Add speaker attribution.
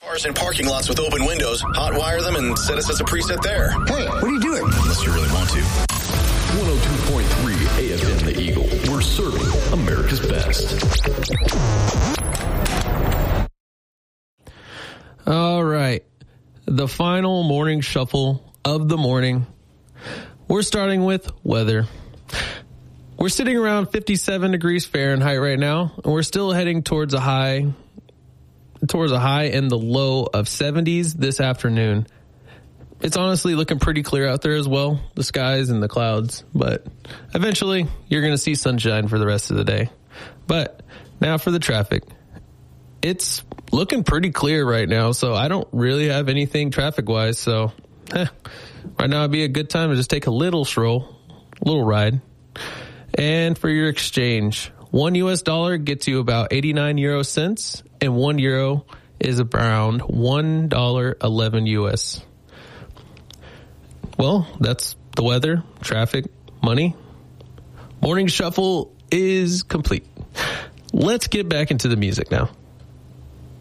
Speaker 1: Cars in parking lots with open windows, hotwire them and set us as a preset there.
Speaker 2: Hey, what are you doing?
Speaker 1: Unless you really want to.
Speaker 3: 102.3 AFM The Eagle. We're serving America's best.
Speaker 4: All right. The final morning shuffle of the morning. We're starting with weather. We're sitting around 57 degrees Fahrenheit right now, and we're still heading towards a high and the low of 70s this afternoon. It's honestly looking pretty clear out there as well, the skies and the clouds, but eventually you're going to see sunshine for the rest of the day. But now for the traffic. It's looking pretty clear right now, so I don't really have anything traffic-wise, so right now would be a good time to just take a little stroll, a little ride. And for your exchange, $1 gets you about 89 euro cents, and €1 is around $1.11 US. Well, that's the weather, traffic, money. Morning Shuffle is complete. Let's get back into the music now.